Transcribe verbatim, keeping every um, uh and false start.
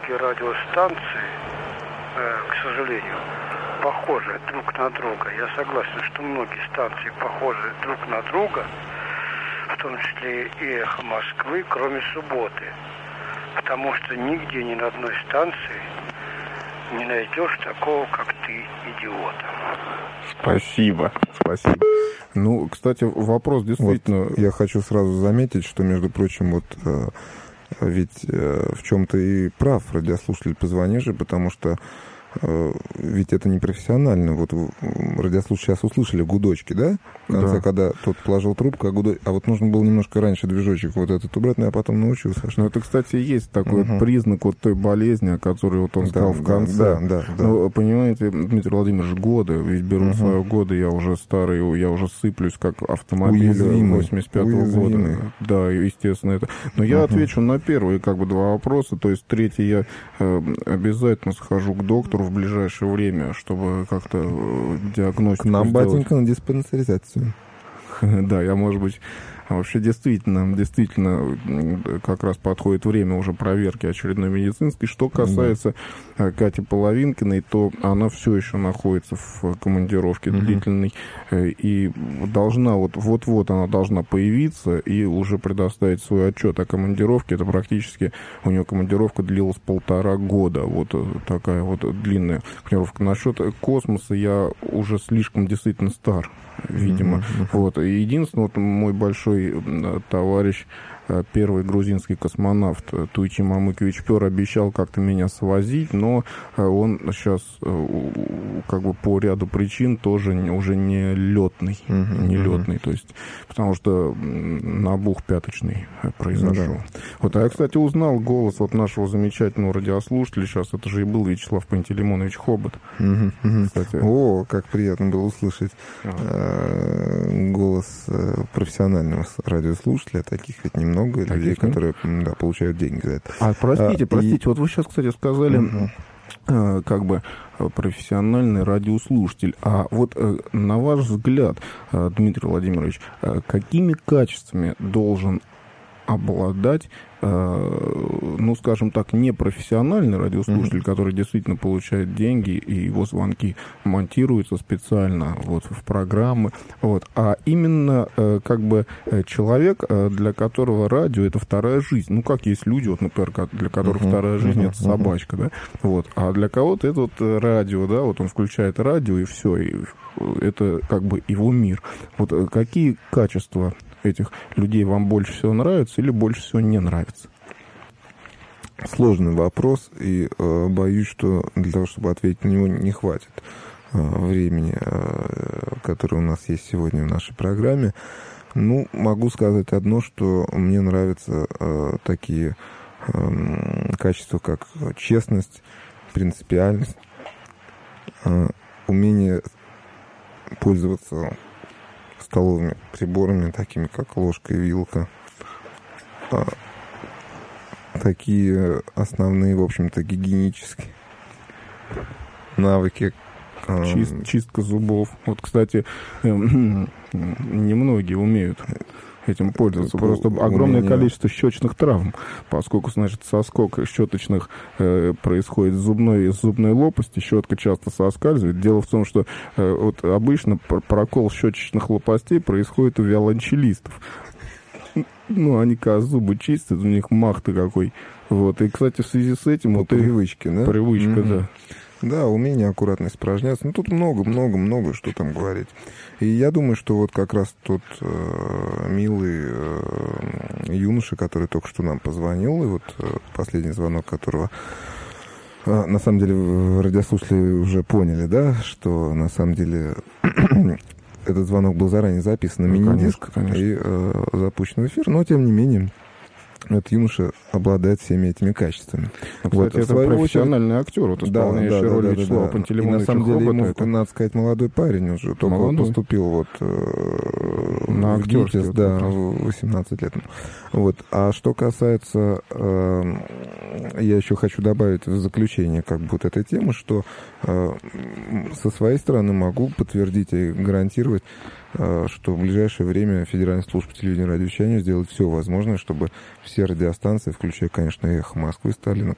многие радиостанции, э, к сожалению, похожи друг на друга. Я согласен, что многие станции похожи друг на друга, в том числе и «Эхо Москвы», кроме субботы. Потому что нигде, ни на одной станции не найдешь такого, как ты, идиота. Спасибо, спасибо. Ну, кстати, вопрос действительно... Вот я хочу сразу заметить, что, между прочим, вот э, ведь э, в чем-то и прав радиослушатель, позвонивший, потому что э, ведь это не профессионально. Вот радиослушатели сейчас услышали гудочки, да? В конце, да. Когда тот положил трубку, а, гудо... а вот нужно было немножко раньше движочек вот этот убрать, но я потом научился. Что... Ну, это, кстати, есть такой угу. признак вот той болезни, о которой вот он да, сказал в конце. Да, да, да. Ну, понимаете, Дмитрий Владимирович, годы, ведь беру угу. свои годы, я уже старый, я уже сыплюсь, как автомобиль восемьдесят пятого года. Да, естественно, это. Но я угу. отвечу на первые, как бы, два вопроса. То есть, третий, я э, обязательно схожу к доктору в ближайшее время, чтобы как-то э, диагностику К нам, сделать. батенька, на диспансеризацию. Да, я, может быть, вообще действительно, действительно, как раз подходит время уже проверки очередной медицинской. Что касается да. Кати Половинкиной, то она все еще находится в командировке mm-hmm. длительной и должна, вот, вот-вот она должна появиться и уже предоставить свой отчет о командировке. Это практически, у нее командировка длилась полтора года, вот такая вот длинная командировка. Насчет космоса я уже слишком действительно стар, видимо. Mm-hmm. Вот. И единственное, вот мой большой товарищ, первый грузинский космонавт Туйчи Мамыкевич Пёр обещал как-то меня свозить, но он сейчас как бы по ряду причин тоже уже не летный, uh-huh, не летный, uh-huh. то есть, потому что набух пяточный произошел. Uh-huh. Вот, а я, кстати, узнал голос вот нашего замечательного радиослушателя, сейчас это же и был Вячеслав Пантелеймонович Хобот. Uh-huh, uh-huh. Кстати. О, как приятно было услышать uh-huh. голос профессионального радиослушателя, таких ведь немного. Много Таких, людей, которые да, получают деньги за это. А, простите, а, простите, и... вот вы сейчас, кстати, сказали, uh-huh. э, как бы профессиональный радиослушатель. А вот э, на ваш взгляд, э, Дмитрий Владимирович, э, какими качествами должен обладать, э, ну, скажем так, непрофессиональный радиослушатель, mm-hmm. который действительно получает деньги, и его звонки монтируются специально вот, в программы, вот, а именно э, как бы человек, э, для которого радио — это вторая жизнь. Ну, как есть люди, вот, например, для которых mm-hmm. вторая жизнь mm-hmm. — это собачка, да, вот, а для кого-то это вот радио, да, вот он включает радио, и все, и это как бы его мир. Вот какие качества этих людей вам больше всего нравятся или больше всего не нравятся? Сложный вопрос, и э, боюсь, что для того, чтобы ответить на него, не хватит э, времени, э, которое у нас есть сегодня в нашей программе. Ну, могу сказать одно, что мне нравятся э, такие э, качества, как честность, принципиальность, э, умение пользоваться столовыми приборами, такими как ложка и вилка. А, такие основные, в общем-то, гигиенические навыки. Чист, чистка зубов. Вот, кстати, немногие умеют этим пользоваться. Просто огромное меня... количество щечных травм, поскольку, значит, соскок щеточных э, происходит с зубной, с зубной лопасти, щетка часто соскальзывает. Дело в том, что э, вот обычно прокол щеточных лопастей происходит у виолончелистов. Ну, они, когда зубы чистят, у них мах-то какой. Вот. И, кстати, в связи с этим... По вот привычке, да? Привычка, mm-hmm. да. Да, умение аккуратно испражняться. Ну, тут много-много-много, что там говорить. И я думаю, что вот как раз тот э, милый э, юноша, который только что нам позвонил, и вот э, последний звонок которого... Э, на самом деле, радиослушатели уже поняли, да, что на самом деле... Этот звонок был заранее записан на ну, мини-диск и э, запущен в эфир, но, тем не менее, этот юноша обладает всеми этими качествами. Ну, кстати, вот, это профессиональный очередь... актер, вот исполняющий да, да, роль да, да, Вячеслава да, Пантелеймоновича Хобота. И, на самом деле, ему, это... надо сказать, молодой парень уже, только вот поступил вот, э, на в ГИТИС, да, в восемнадцать лет. Вот. А что касается, э, я еще хочу добавить в заключение как бы вот этой темы, что э, со своей стороны могу подтвердить и гарантировать, что в ближайшее время Федеральная служба телевидения и радиовещания сделает все возможное, чтобы все радиостанции, включая, конечно, «Эхо Москвы», стали